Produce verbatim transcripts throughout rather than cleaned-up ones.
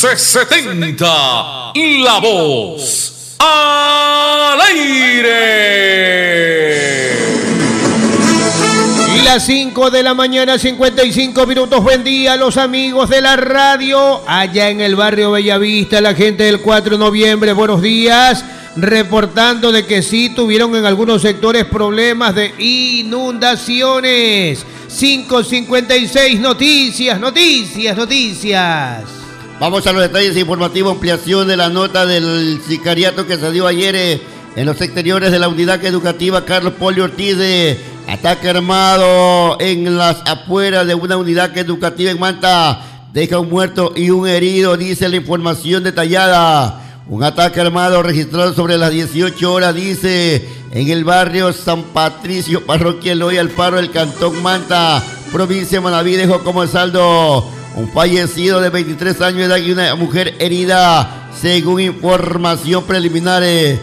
once setenta, La Voz al aire. Las cinco de la mañana, cincuenta y cinco minutos. Buen día a los amigos de la radio. Allá en el barrio Bellavista, la gente del cuatro de noviembre, buenos días. Reportando de que sí tuvieron en algunos sectores problemas de inundaciones. cinco cincuenta y seis, noticias, noticias, noticias. Vamos a los detalles informativos, ampliación de la nota del sicariato que se dio ayer eh, en los exteriores de la unidad educativa Carlos Polio Ortiz. Eh, ataque armado en las afueras de una unidad educativa en Manta. Deja un muerto y un herido, dice la información detallada. Un ataque armado registrado sobre las dieciocho horas, dice, en el barrio San Patricio, parroquia Eloy Alfaro, del Cantón Manta, provincia de Manaví. Dejó como saldo un fallecido de veintitrés años de edad y una mujer herida, según información preliminar.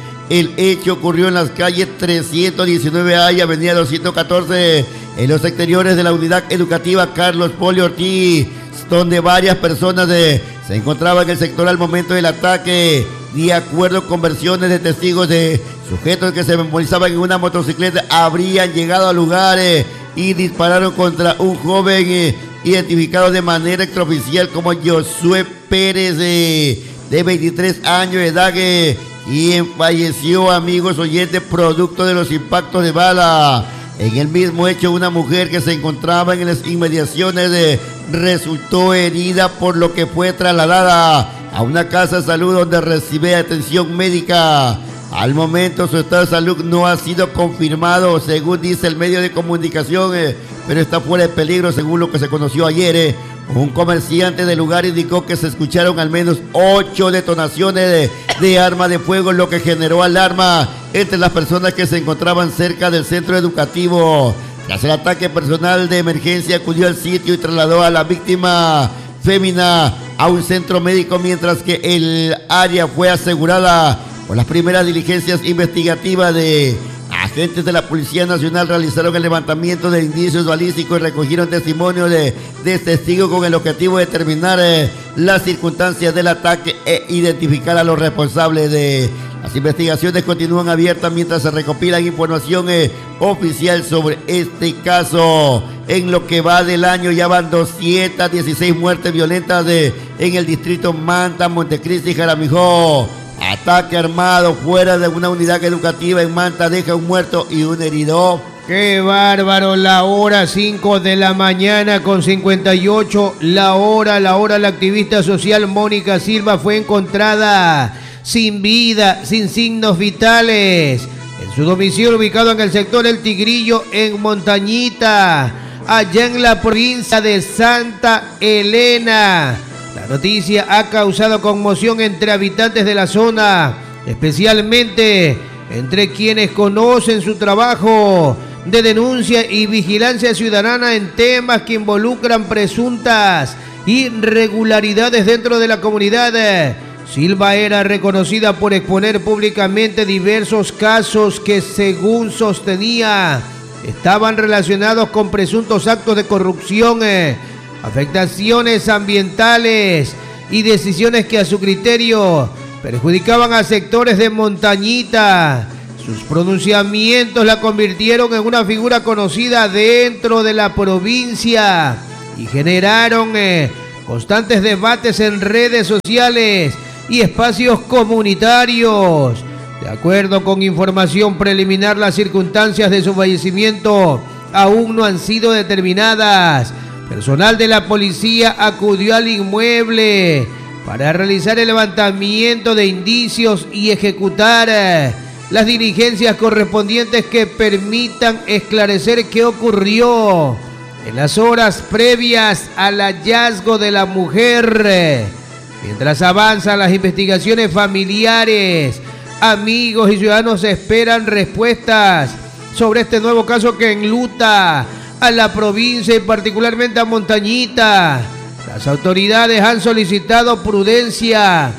El hecho ocurrió en las calles trescientos diecinueve A y avenida doscientos catorce, en los exteriores de la unidad educativa Carlos Polio Ortiz, donde varias personas de, se encontraban en el sector al momento del ataque. De acuerdo con versiones de testigos, de sujetos que se movilizaban en una motocicleta habrían llegado al lugar eh, y dispararon contra un joven eh, identificado de manera extraoficial como Josué Pérez, eh, de veintitrés años de edad, eh, quien falleció, amigos oyentes, producto de los impactos de bala. En el mismo hecho, una mujer que se encontraba en las inmediaciones de, resultó herida, por lo que fue trasladada a una casa de salud donde recibe atención médica. Al momento su estado de salud no ha sido confirmado, según dice el medio de comunicación, eh, pero está fuera de peligro, según lo que se conoció ayer. Eh. Un comerciante del lugar indicó que se escucharon al menos ocho detonaciones de, de arma de fuego, lo que generó alarma entre las personas que se encontraban cerca del centro educativo. Tras el ataque, personal de emergencia acudió al sitio y trasladó a la víctima fémina a un centro médico, mientras que el área fue asegurada por las primeras diligencias investigativas de agentes de la Policía Nacional. Realizaron el levantamiento de indicios balísticos y recogieron testimonio de, de testigos con el objetivo de determinar eh, las circunstancias del ataque e identificar a los responsables. De las investigaciones continúan abiertas mientras se recopilan información eh, oficial sobre este caso. En lo que va del año ya van doscientas dieciséis muertes violentas de, en el distrito Manta, Montecristi y Jaramijó. Ataque armado fuera de una unidad educativa en Manta deja un muerto y un herido. ¡Qué bárbaro! La hora cinco de la mañana con cincuenta y ocho. La hora, la hora, la activista social Mónica Silva fue encontrada sin vida, sin signos vitales, en su domicilio ubicado en el sector El Tigrillo, en Montañita, allá en la provincia de Santa Elena. La noticia ha causado conmoción entre habitantes de la zona, especialmente entre quienes conocen su trabajo de denuncia y vigilancia ciudadana en temas que involucran presuntas irregularidades dentro de la comunidad. Silva era reconocida por exponer públicamente diversos casos que, según sostenía, estaban relacionados con presuntos actos de corrupción, eh, afectaciones ambientales y decisiones que a su criterio perjudicaban a sectores de Montañita. Sus pronunciamientos la convirtieron en una figura conocida dentro de la provincia y generaron eh, constantes debates en redes sociales y espacios comunitarios. De acuerdo con información preliminar, las circunstancias de su fallecimiento aún no han sido determinadas. Personal de la policía acudió al inmueble para realizar el levantamiento de indicios y ejecutar eh, las diligencias correspondientes que permitan esclarecer qué ocurrió en las horas previas al hallazgo de la mujer. Mientras avanzan las investigaciones, familiares, amigos y ciudadanos esperan respuestas sobre este nuevo caso que enluta a la provincia y particularmente a Montañita. Las autoridades han solicitado prudencia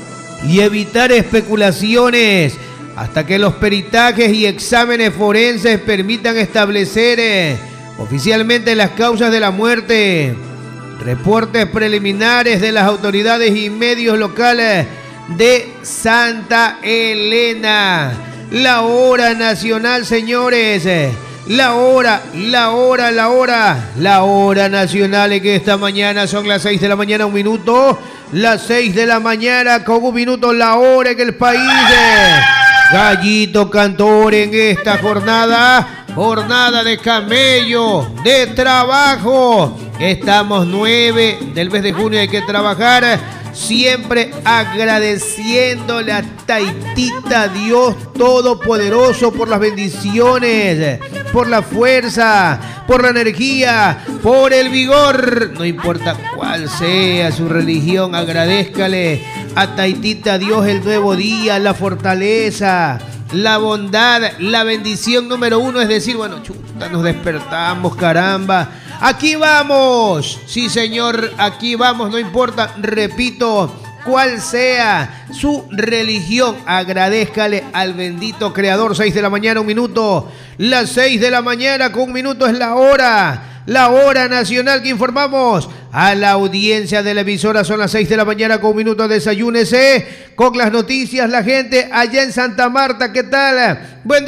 y evitar especulaciones hasta que los peritajes y exámenes forenses permitan establecer eh, oficialmente las causas de la muerte. Reportes preliminares de las autoridades y medios locales de Santa Elena. La hora nacional, señores. La hora, la hora, la hora. La hora nacional es que esta mañana son las seis de la mañana, un minuto. Las seis de la mañana con un minuto, la hora en el país. Gallito cantor en esta jornada. Jornada de camello, de trabajo. Estamos nueve del mes de junio, hay que trabajar. Siempre agradeciéndole a Taitita Dios Todopoderoso por las bendiciones, por la fuerza, por la energía, por el vigor. No importa cuál sea su religión, agradézcale a Taitita Dios el nuevo día, la fortaleza, la bondad, la bendición número uno. Es decir, bueno, chuta, nos despertamos, caramba. Aquí vamos, sí señor, aquí vamos, no importa, repito, cuál sea su religión, agradézcale al bendito Creador. Seis de la mañana, un minuto, las seis de la mañana con un minuto es la hora, la hora nacional que informamos a la audiencia de la emisora. Son las seis de la mañana con un minuto, desayúnese con las noticias, la gente allá en Santa Marta, ¿qué tal? Buen día.